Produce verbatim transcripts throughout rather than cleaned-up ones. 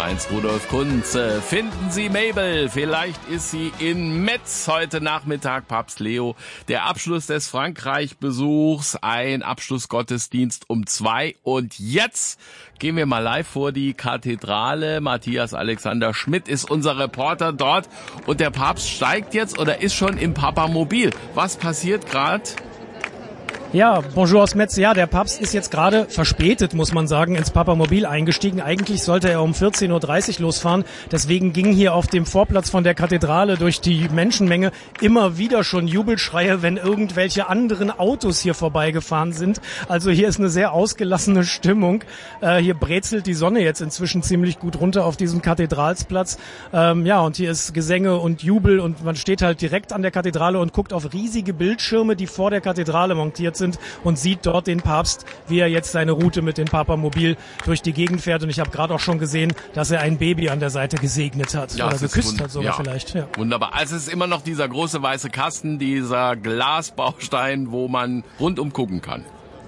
eins Rudolf Kunze. Finden Sie Mabel, vielleicht ist sie in Metz heute Nachmittag. Papst Leo, der Abschluss des Frankreich-Besuchs, ein Abschlussgottesdienst um zwei. Und jetzt gehen wir mal live vor die Kathedrale. Matthias Alexander Schmidt ist unser Reporter dort. Und der Papst steigt jetzt oder ist schon im Papamobil. Was passiert gerade? Ja, bonjour aus Metz. Ja, der Papst ist jetzt gerade verspätet, muss man sagen, ins Papamobil eingestiegen. Eigentlich sollte er um vierzehn Uhr dreißig losfahren. Deswegen ging hier auf dem Vorplatz von der Kathedrale durch die Menschenmenge immer wieder schon Jubelschreie, wenn irgendwelche anderen Autos hier vorbeigefahren sind. Also hier ist eine sehr ausgelassene Stimmung. Äh, hier brezelt die Sonne jetzt inzwischen ziemlich gut runter auf diesem Kathedralsplatz. Ähm, ja, und hier ist Gesänge und Jubel und man steht halt direkt an der Kathedrale und guckt auf riesige Bildschirme, die vor der Kathedrale montiert sind und sieht dort den Papst, wie er jetzt seine Route mit dem Papamobil durch die Gegend fährt. Und ich habe gerade auch schon gesehen, dass er ein Baby an der Seite gesegnet hat ja, oder geküsst hat sogar ja. vielleicht. Ja. Wunderbar. Also es ist immer noch dieser große weiße Kasten, dieser Glasbaustein, wo man rundum gucken kann.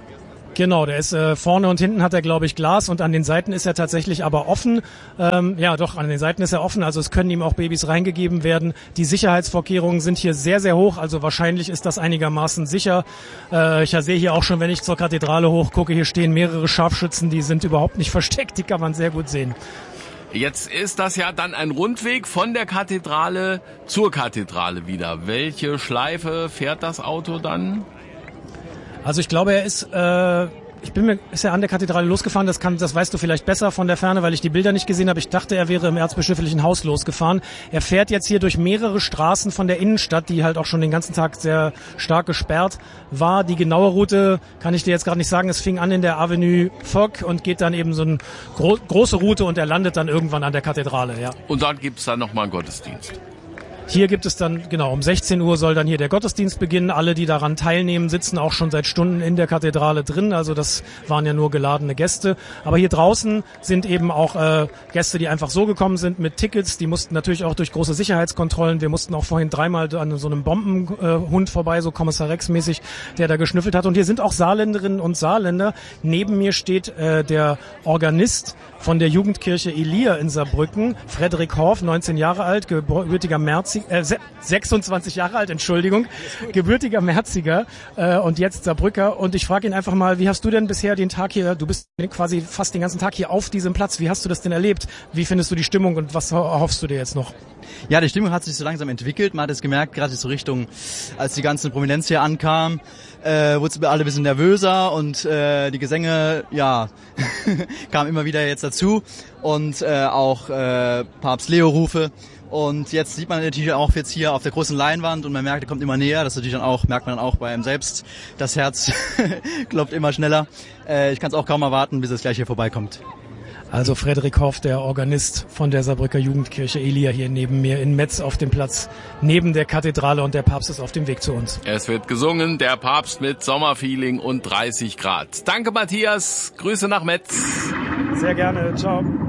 Genau, der ist äh, vorne und hinten hat er, glaube ich, Glas und an den Seiten ist er tatsächlich aber offen. Ähm, ja, doch, an den Seiten ist er offen, also es können ihm auch Babys reingegeben werden. Die Sicherheitsvorkehrungen sind hier sehr, sehr hoch, also wahrscheinlich ist das einigermaßen sicher. Äh, ich sehe hier auch schon, wenn ich zur Kathedrale hochgucke, hier stehen mehrere Scharfschützen, die sind überhaupt nicht versteckt, die kann man sehr gut sehen. Jetzt ist das ja dann ein Rundweg von der Kathedrale zur Kathedrale wieder. Welche Schleife fährt das Auto dann? Also ich glaube, er ist, äh, ich bin mir, ist er an der Kathedrale losgefahren, das kann, das weißt du vielleicht besser von der Ferne, weil ich die Bilder nicht gesehen habe. Ich dachte, er wäre im erzbischöflichen Haus losgefahren. Er fährt jetzt hier durch mehrere Straßen von der Innenstadt, die halt auch schon den ganzen Tag sehr stark gesperrt war. Die genaue Route kann ich dir jetzt gerade nicht sagen. Es fing an in der Avenue Foch und geht dann eben so eine gro- große Route und er landet dann irgendwann an der Kathedrale, ja. Und dann gibt's dann nochmal einen Gottesdienst. Hier gibt es dann, genau, um sechzehn Uhr soll dann hier der Gottesdienst beginnen. Alle, die daran teilnehmen, sitzen auch schon seit Stunden in der Kathedrale drin. Also das waren ja nur geladene Gäste. Aber hier draußen sind eben auch äh, Gäste, die einfach so gekommen sind mit Tickets. Die mussten natürlich auch durch große Sicherheitskontrollen. Wir mussten auch vorhin dreimal an so einem Bombenhund äh, vorbei, so Kommissar Rex-mäßig, der da geschnüffelt hat. Und hier sind auch Saarländerinnen und Saarländer. Neben mir steht äh, der Organist von der Jugendkirche Elia in Saarbrücken, Frederik Horf, neunzehn Jahre alt, gebürtiger Merziger, äh, sechsundzwanzig Jahre alt, Entschuldigung, gebürtiger Merziger äh, und jetzt Saarbrücker. Und ich frage ihn einfach mal, wie hast du denn bisher den Tag hier, du bist quasi fast den ganzen Tag hier auf diesem Platz, wie hast du das denn erlebt? Wie findest du die Stimmung und was erhoffst du dir jetzt noch? Ja, die Stimmung hat sich so langsam entwickelt. Man hat es gemerkt, gerade so Richtung, als die ganze Prominenz hier ankam, äh, wurde es alle ein bisschen nervöser und äh, die Gesänge, ja, kamen immer wieder jetzt dazu und äh, auch äh, Papst Leo-Rufe. Und jetzt sieht man natürlich auch jetzt hier auf der großen Leinwand und man merkt, er kommt immer näher. Das natürlich dann auch, merkt man dann auch bei ihm selbst. Das Herz klopft immer schneller. Äh, ich kann es auch kaum erwarten, bis es gleich hier vorbeikommt. Also Frederik Hoff, der Organist von der Saarbrücker Jugendkirche Elia hier neben mir in Metz auf dem Platz neben der Kathedrale und der Papst ist auf dem Weg zu uns. Es wird gesungen, der Papst mit Sommerfeeling und dreißig Grad. Danke Matthias, Grüße nach Metz. Sehr gerne, ciao.